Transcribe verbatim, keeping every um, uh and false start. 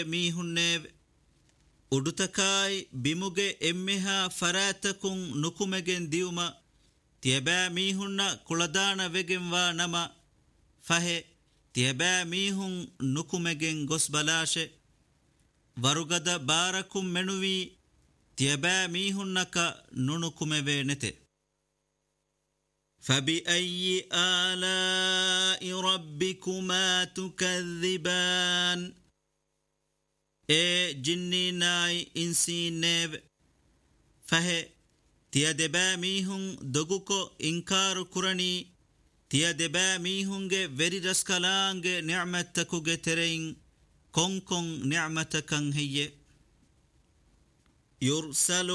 mihunne udutakay bimuge emmeha faratakun nukumegen diuma tiaba mihunna kuladana vegenwa nama fahe tiaba mihun nukumegen gosbalashe warugada barakum menuwi tiaba mihunnaka nunukumeve nete فبأي آلاء ربكما تكذبان اي جني ناي انسي نيب فه تيا دبا ميهن دغوكو انكار كرني تيا دبا ميهنگه وري رسكلانگه نعمتكوگه ترين كون كون نعمتكن هي يرسل